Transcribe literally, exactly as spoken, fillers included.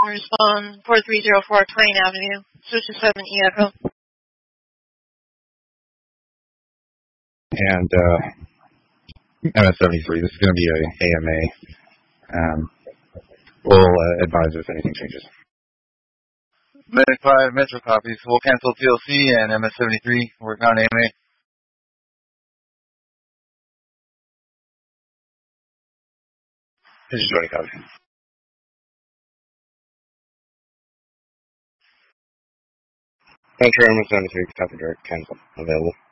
Respond four three zero four Twain Avenue, Switch seven E Echo. And uh, M S seventy-three, this is going to be a A M A. Um, we'll uh, advise if anything changes. Medic five, Metro copies. We'll cancel T L C and M S seventy-three. Work on A M A. This is Johnny Copy. Metro M S seventy-three, copy direct, cancel, available.